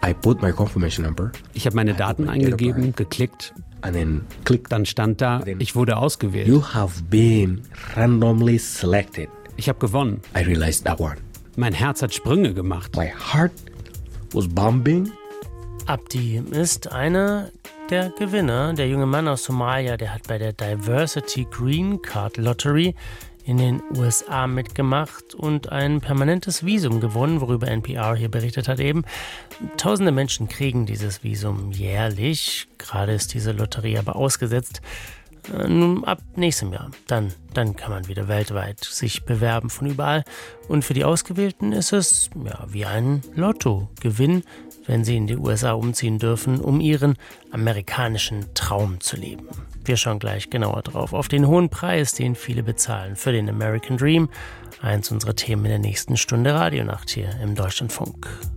I put my confirmation number. Ich habe meine Daten eingegeben, geklickt. And then click. Dann stand da, ich wurde ausgewählt. You have been randomly selected. Ich habe gewonnen. I realized that one. Mein Herz hat Sprünge gemacht. My heart was bumping. Abdi ist einer der Gewinner. Der junge Mann aus Somalia, der hat bei der Diversity Green Card Lottery in den USA mitgemacht und ein permanentes Visum gewonnen, worüber NPR hier berichtet hat eben. Tausende Menschen kriegen dieses Visum jährlich. Gerade ist diese Lotterie aber ausgesetzt. Nun ab nächstem Jahr. Dann kann man wieder weltweit sich bewerben von überall. Und für die Ausgewählten ist es wie ein Lottogewinn, wenn sie in die USA umziehen dürfen, um ihren amerikanischen Traum zu leben. Wir schauen gleich genauer drauf, auf den hohen Preis, den viele bezahlen für den American Dream. Eins unserer Themen in der nächsten Stunde Radionacht hier im Deutschlandfunk.